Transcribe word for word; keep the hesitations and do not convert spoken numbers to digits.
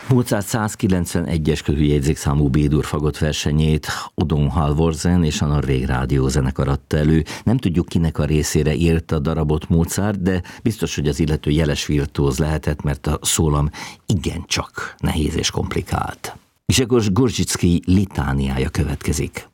Mozart százkilencvenegyes körű jegyzékszámú B-dur fagott versenyét Odon Halvorsen és a Norvég Rádiózenekar adta elő. Nem tudjuk, kinek a részére írta a darabot Mozart, de biztos, hogy az illető jeles virtuóz lehetett, mert a szólam igencsak nehéz és komplikált. És akkor Gorzsicki litániája következik.